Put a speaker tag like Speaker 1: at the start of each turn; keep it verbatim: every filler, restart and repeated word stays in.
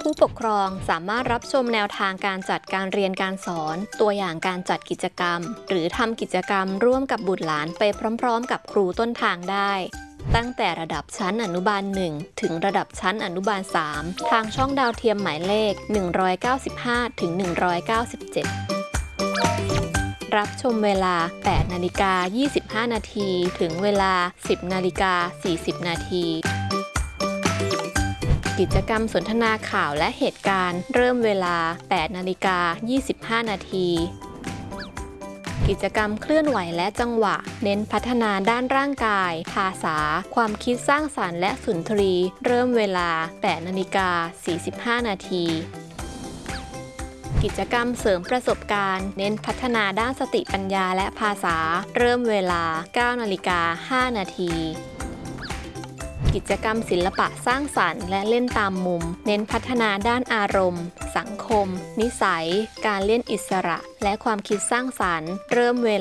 Speaker 1: ผู้ปกครองสามารถรับชมแนวทางการจัดการเรียนการสอนตัวอย่างการจัดกิจกรรมหรือทำกิจกรรมร่วมกับบุตรหลานไปพร้อมๆกับครูต้นทางได้ตั้งแต่ระดับชั้นอนุบาลหนึ่งถึงระดับชั้นอนุบาลสามทางช่องดาวเทียมหมายเลขหนึ่งร้อยเก้าสิบห้าถึงหนึ่งร้อยเก้าสิบเจ็ดรับชมเวลา แปดนาฬิกายี่สิบห้า นาทีถึงเวลา สิบนาฬิกาสี่สิบ นาทีกิจกรรมสนทนาข่าวและเหตุการณ์เริ่มเวลา แปดนาฬิกายี่สิบห้า นาทีกิจกรรมเคลื่อนไหวและจังหวะเน้นพัฒนาด้านร่างกายภาษาความคิดสร้างสรรค์และสุนทรีย์เริ่มเวลา แปดนาฬิกาสี่สิบห้า นาทีกิจกรรมเสริมประสบการณ์เน้นพัฒนาด้านสติปัญญาและภาษาเริ่มเวลา เก้านาฬิกาห้า นาทีกิจกรรมศิลปะสร้างสรรค์และเล่นตามมุมเน้นพัฒนาด้านอารมณ์สังคมนิสัยการเล่นอิสระและความคิดสร้างสรรค์เริ่มเวลา